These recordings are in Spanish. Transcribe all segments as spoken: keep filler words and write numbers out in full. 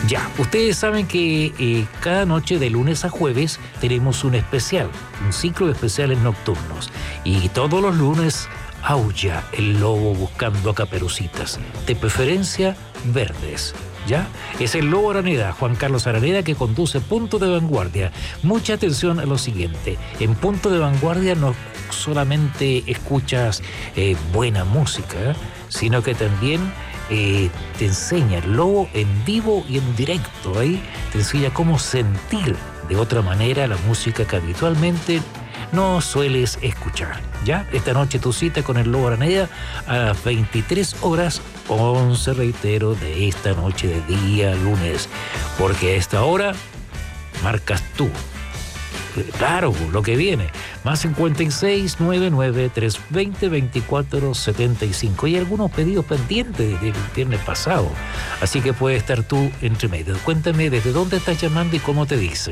Ya, ustedes saben que eh, cada noche de lunes a jueves tenemos un especial, un ciclo de especiales nocturnos. Y todos los lunes aulla el lobo buscando a caperucitas, de preferencia verdes. ¿Ya? Es el Lobo Araneda, Juan Carlos Araneda, que conduce Punto de Vanguardia. Mucha atención a lo siguiente. En Punto de Vanguardia no solamente escuchas eh, buena música, sino que también eh, te enseña el lobo en vivo y en directo. Ahí te enseña cómo sentir de otra manera la música que habitualmente no sueles escuchar. ¿Ya? Esta noche tu cita con el Lobo Araneda a las veintitrés horas once, reitero, de esta noche de día lunes, porque a esta hora marcas tú. Claro, lo que viene. Más cincuenta y seis, noventa y nueve, trescientos veinte, veinticuatro setenta y cinco. Hay algunos pedidos pendientes del viernes pasado, así que puedes estar tú entre medio. Cuéntame desde dónde estás llamando y cómo te dicen.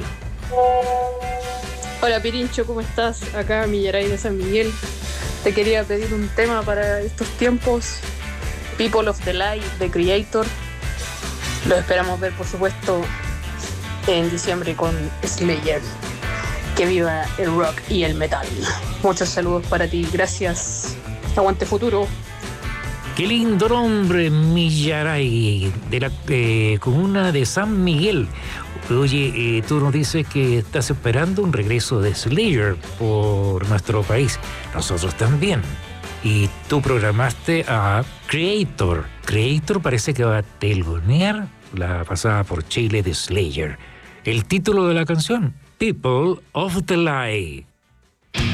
Hola Pirincho, ¿cómo estás? Acá Millaray de San Miguel. Te quería pedir un tema para estos tiempos. People of the Light de Creator. Lo esperamos ver, por supuesto, en diciembre con Slayer. Que viva el rock y el metal. Muchos saludos para ti. Gracias. Aguante futuro. Qué lindo nombre, Millaray, de la eh, comuna de San Miguel. Oye, eh, tú nos dices que estás esperando un regreso de Slayer por nuestro país. Nosotros también. Y tú programaste a Creator. Creator parece que va a telonear la pasada por Chile de Slayer. El título de la canción, People of the Light.